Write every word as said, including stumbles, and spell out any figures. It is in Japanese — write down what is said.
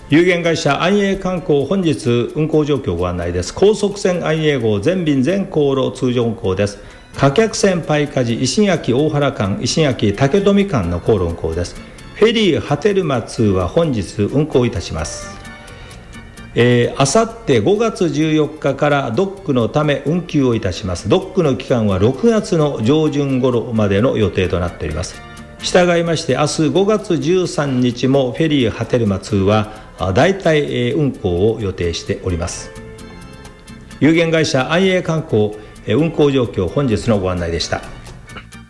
有限会社安永観光、本日運行状況ご案内です。高速船安永号全便全航路通常運行です。貨客船パイカジ石垣大原間、石垣竹富間の航路運行です。フェリー波照間には本日運行いたします。えー、あさってごがつじゅうよっかからドックのため運休をいたします。ドックの期間はろくがつの上旬頃までの予定となっております。従いまして明日ごがつじゅうさんにちもフェリー波照間には代替運行を予定しております。有限会社安永観光運行状況、本日のご案内でした。